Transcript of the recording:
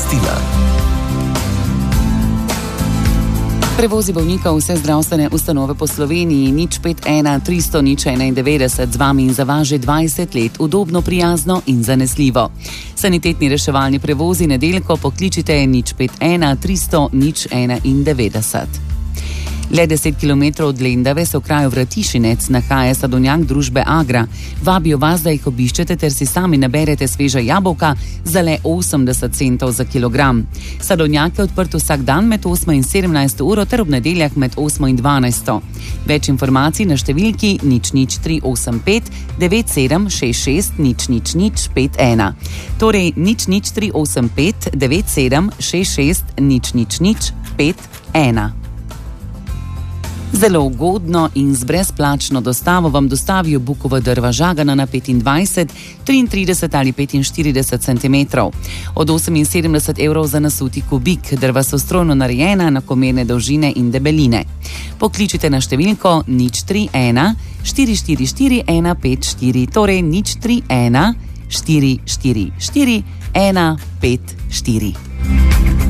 obvestila. Prevozi bolnikov vse zdravstvene ustanove po Sloveniji 051 300 091 z vami in za vas že 20 let udobno, prijazno in zanesljivo. Sanitetni reševalni prevozi nedeljko pokličite 051 300 091. Le 10 km od Lendave se v kraju Vratišinec nahaja sadovnjak družbe Agra. Vabijo vas, da jih obiščete ter si sami naberete sveža jabolka za le 80 centov za kilogram. Sadovnjak je odprt vsak dan med 8 in 17 uro ter ob nedeljah med 8 in 12. Več informacij na številki 00385 9766 00051. Torej 00385 9766 00051. Zelo ugodno in z brezplačno dostavo vam dostavijo bukova drva žagana na 25, 33 ali 45 cm. Od 78 evrov za nasuti kubik. Drva so strojno narejena, enakomerne dolžine in debeline. Pokličite na številko 031 444 154, torej 031 444 154.